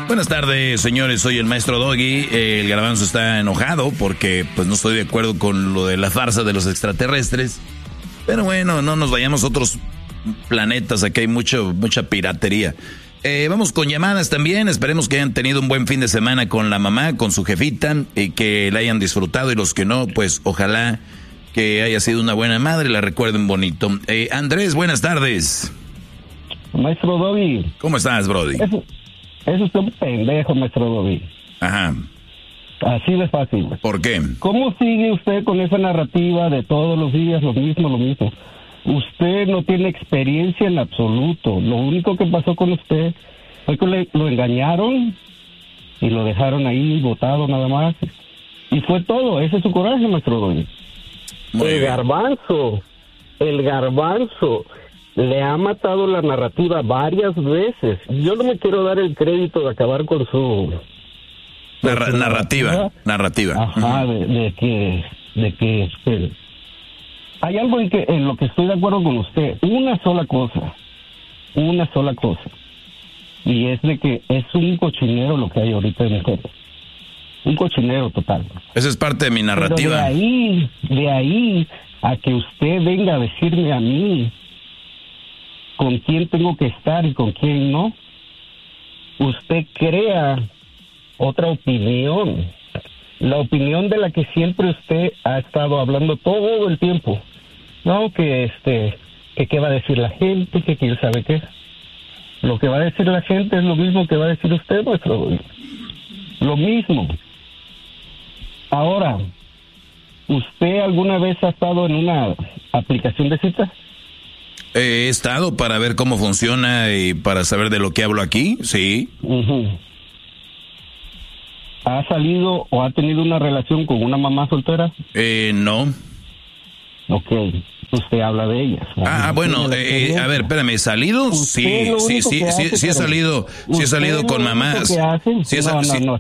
Buenas tardes, señores, soy el maestro Doggy. El Garbanzo está enojado porque pues no estoy de acuerdo con lo de la farsa de los extraterrestres. Pero bueno, no nos vayamos a otros planetas, aquí hay mucha piratería. Vamos con llamadas también, esperemos que hayan tenido un buen fin de semana con la mamá, con su jefita, y que la hayan disfrutado, y los que no, pues ojalá que haya sido una buena madre, la recuerden bonito. Andrés, buenas tardes. Maestro Doggy. ¿Cómo estás, brody? Eso es un pendejo, maestro Doggy. Ajá. Así de fácil. ¿Por qué? ¿Cómo sigue usted con esa narrativa de todos los días lo mismo? Usted no tiene experiencia en absoluto. Lo único que pasó con usted fue que lo engañaron y lo dejaron ahí botado nada más. Y fue todo. Ese es su coraje, maestro Doggy. El garbanzo le ha matado la narrativa varias veces. Yo no me quiero dar el crédito de acabar con su... narrativa. Ajá, de que hay algo en lo que estoy de acuerdo con usted. Una sola cosa. Y es de que es un cochinero lo que hay ahorita en el cuerpo. Un cochinero total. Esa es parte de mi narrativa. Pero de ahí a que usted venga a decirme a mí con quién tengo que estar y con quién no, usted crea otra opinión, la opinión de la que siempre usted ha estado hablando todo el tiempo. No, que qué va a decir la gente, que quién sabe qué. Lo que va a decir la gente es lo mismo que va a decir usted, maestro. Lo mismo. Ahora, ¿usted alguna vez ha estado en una aplicación de citas? He estado para ver cómo funciona y para saber de lo que hablo aquí, sí. Uh-huh. ¿Ha salido o ha tenido una relación con una mamá soltera? No. Ok, usted habla de ellas. Bueno, a ver, espérame, ¿salido? Sí he salido con mamás. Sí he salido,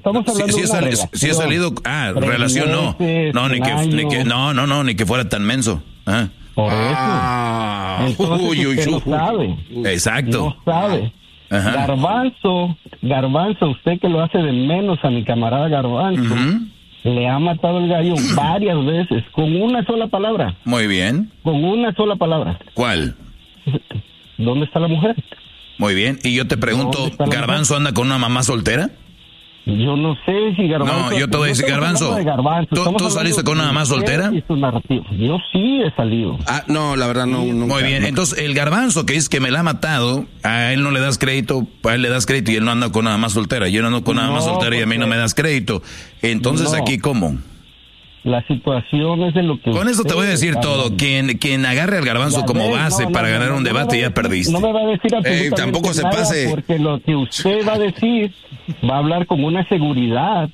relación no. No, ni que fuera tan menso. Por eso. Entonces usted no sabe. Exacto. No sabe. Ajá. Garbanzo, usted que lo hace de menos a mi camarada Garbanzo, le ha matado el gallo varias veces, con una sola palabra. Muy bien. Con una sola palabra. ¿Cuál? ¿Dónde está la mujer? Muy bien, y yo te pregunto, ¿Garbanzo anda con una mamá soltera? Yo no sé si Garbanzo... No, yo te voy a decir, Garbanzo. ¿Tú saliste con una mamá soltera? Yo sí he salido. No, la verdad no. Muy bien, entonces el Garbanzo que dice que me la ha matado, a él no le das crédito, a él le das crédito y él no anda con una mamá soltera. Yo no ando con una mamá soltera y a mí no me das crédito. Entonces aquí, ¿cómo? La situación es de lo que... Con eso te voy a decir todo. Quien agarre al Garbanzo como base para ganar un debate ya perdiste. No me va a decir absolutamente tampoco se nada, pase. porque lo que usted va a decir va a hablar con una seguridad,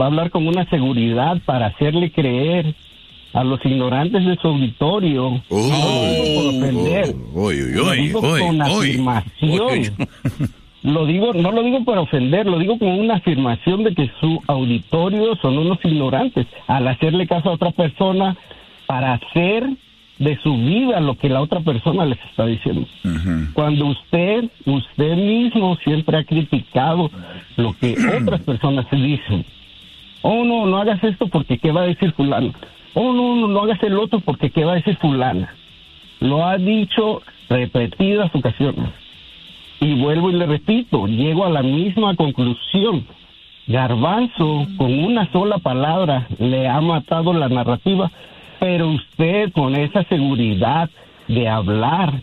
para hacerle creer a los ignorantes de su auditorio. No digo por ofender, lo digo con afirmación. No lo digo para ofender, lo digo como una afirmación de que su auditorio son unos ignorantes al hacerle caso a otra persona para hacer de su vida lo que la otra persona les está diciendo. Cuando usted mismo siempre ha criticado lo que otras personas se dicen. Oh, no hagas esto porque qué va a decir fulano. Oh, no hagas el otro porque qué va a decir fulana. Lo ha dicho repetidas ocasiones. Y vuelvo y le repito, llego a la misma conclusión. Garbanzo, con una sola palabra, le ha matado la narrativa, pero usted con esa seguridad de hablar,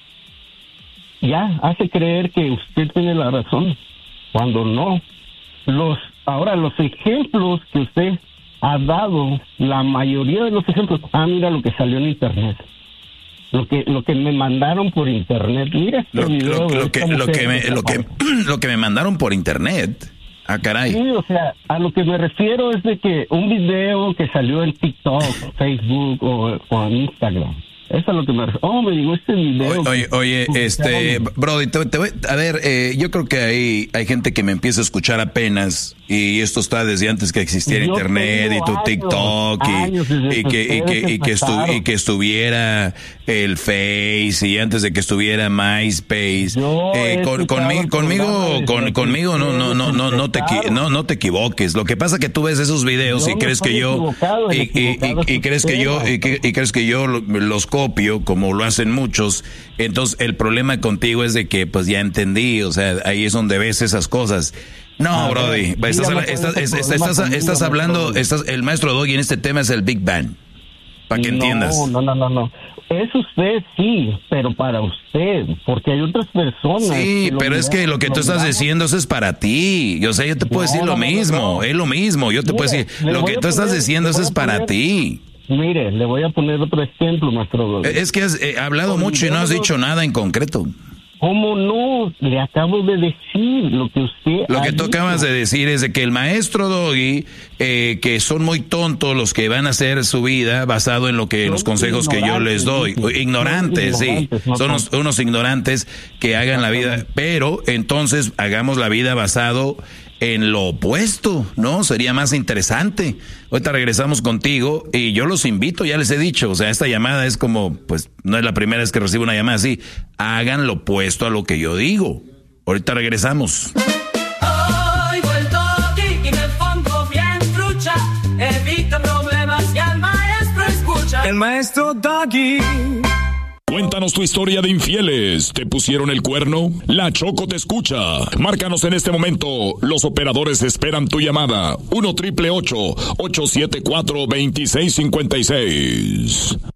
ya hace creer que usted tiene la razón, cuando no. Ahora, los ejemplos que usted ha dado, la mayoría de los ejemplos, mira lo que salió en internet. Lo que me mandaron por internet. Mira este video. Lo que me mandaron por internet. Ah, caray. Sí, o sea, a lo que me refiero es de que un video que salió en TikTok, Facebook o en Instagram, Eso es lo que me digo, este video. Oye, Brody, te voy, a ver, yo creo que hay gente que me empieza a escuchar apenas, y esto está desde antes que existiera internet y tu TikTok y que estuviera el Face y antes de que estuviera MySpace. Conmigo no te equivoques. Lo que pasa es que tú ves esos videos y crees que yo crees que yo los copio como lo hacen muchos. Entonces el problema contigo es de que pues ya entendí, o sea, ahí es donde ves esas cosas. No, Brody, estás hablando, el maestro Doggy en este tema es el Big Bang, para que entiendas. No. Es usted, sí, pero para usted, porque hay otras personas. Sí, pero es que lo que tú estás diciendo, eso es para ti. Yo sé, yo te puedo decir lo mismo, es lo mismo. Yo te puedo decir, lo que tú estás diciendo, eso es para ti. Mire, le voy a poner otro ejemplo, maestro Doggy. Es que has hablado mucho y no has dicho nada en concreto. ¿Cómo no? Le acabo de decir lo que usted... Lo que tú acabas de decir es de que el maestro Doggy, que son muy tontos los que van a hacer su vida basado en los consejos que yo les doy. Ignorantes, sí. Son unos ignorantes que hagan la vida, pero entonces hagamos la vida basado en lo opuesto, ¿no? Sería más interesante. Ahorita regresamos contigo y yo los invito, ya les he dicho, o sea, esta llamada es como, pues, no es la primera vez que recibo una llamada así. Hagan lo opuesto a lo que yo digo. Ahorita regresamos. Oigo el Doggy y me pongo bien trucha, evita problemas y al maestro escucha. El maestro Doggy. Cuéntanos tu historia de infieles. ¿Te pusieron el cuerno? La Choco te escucha. Márcanos en este momento. Los operadores esperan tu llamada. 1-888-874-2656.